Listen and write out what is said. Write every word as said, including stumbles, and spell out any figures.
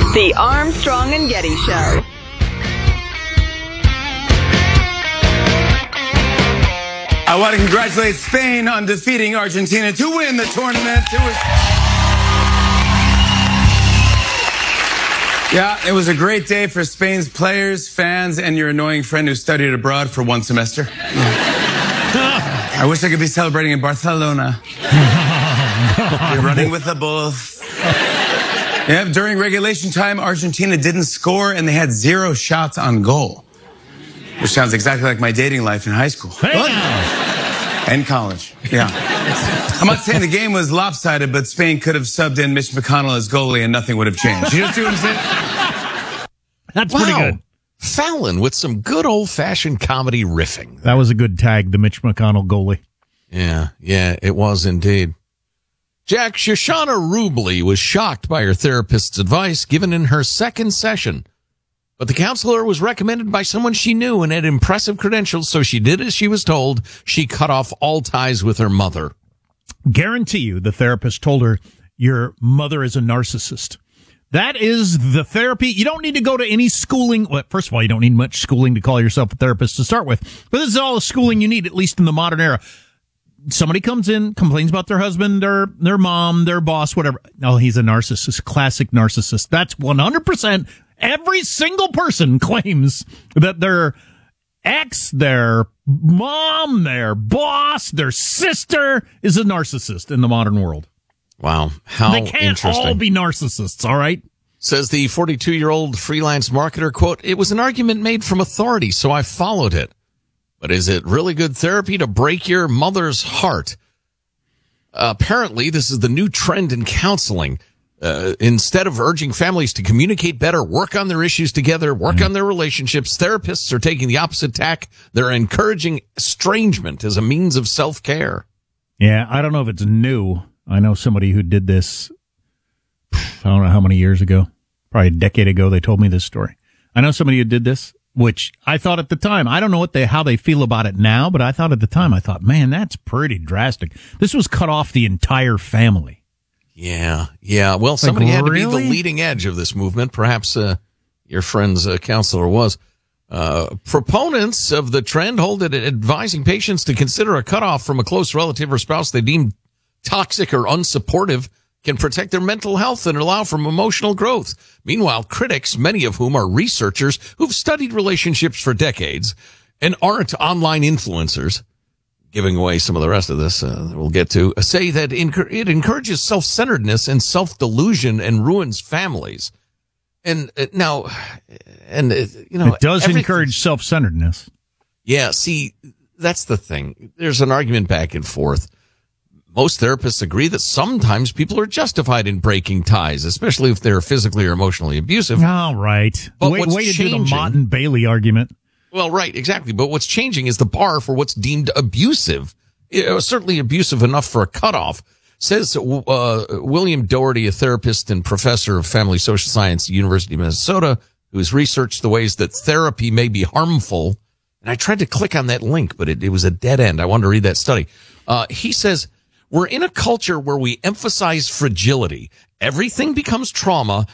The Armstrong and Getty Show. I want to congratulate Spain on defeating Argentina to win the tournament. It was, yeah, it was a great day for Spain's players, fans, and your annoying friend who studied abroad for one semester. I wish I could be celebrating in Barcelona. You're running with the bulls. Yeah, during regulation time, Argentina didn't score and they had zero shots on goal. Which sounds exactly like my dating life in high school. Hey now. And college, yeah. I'm not saying the game was lopsided, but Spain could have subbed in Mitch McConnell as goalie and nothing would have changed. You see what I'm saying? That's wow. pretty good. Fallon with some good old-fashioned comedy riffing. That was a good tag, the Mitch McConnell goalie. Yeah, yeah, it was indeed. Jack, Shoshana Rubley was shocked by her therapist's advice given in her second session. But the counselor was recommended by someone she knew and had impressive credentials, so she did as she was told. She cut off all ties with her mother. Guarantee you the therapist told her, your mother is a narcissist. That is the therapy. You don't need to go to any schooling. Well, first of all, you don't need much schooling to call yourself a therapist to start with. But this is all the schooling you need, at least in the modern era. Somebody comes in, complains about their husband, their their mom, their boss, whatever. Oh, he's a narcissist, classic narcissist. That's one hundred percent. Every single person claims that their ex, their mom, their boss, their sister is a narcissist in the modern world. Wow, how they can't interesting. all be narcissists, all right? Says the forty-two-year-old freelance marketer, quote, it was an argument made from authority, so I followed it. But is it really good therapy to break your mother's heart? Uh, apparently, this is the new trend in counseling. Uh, instead of urging families to communicate better, work on their issues together, work mm-hmm. on their relationships, therapists are taking the opposite tack. They're encouraging estrangement as a means of self-care. Yeah, I don't know if it's new. I know somebody who did this, I don't know how many years ago, probably a decade ago, they told me this story. I know somebody who did this, which I thought at the time, I don't know what they, how they feel about it now, but I thought at the time, I thought, man, that's pretty drastic. This was cut off the entire family. Yeah, yeah. Well, somebody like, had to really? be the leading edge of this movement. Perhaps uh, your friend's uh, counselor was. Uh, proponents of the trend hold it advising patients to consider a cutoff from a close relative or spouse they deem toxic or unsupportive can protect their mental health and allow for emotional growth. Meanwhile, critics, many of whom are researchers who've studied relationships for decades and aren't online influencers, giving away some of the rest of this, uh, we'll get to, uh, say that it encourages self-centeredness and self-delusion and ruins families. And uh, now, and uh, you know, it does encourage self-centeredness. Yeah, see, that's the thing. There's an argument back and forth. Most therapists agree that sometimes people are justified in breaking ties, especially if they're physically or emotionally abusive. All right. But Wait, what's way to changing, do the Mott and Bailey argument. Well, right, exactly. But what's changing is the bar for what's deemed abusive. You know, certainly abusive enough for a cutoff. Says uh, William Doherty, a therapist and professor of family social science at the University of Minnesota, who's researched the ways that therapy may be harmful. And I tried to click on that link, but it, it was a dead end. I wanted to read that study. Uh, he says, we're in a culture where we emphasize fragility. Everything becomes trauma,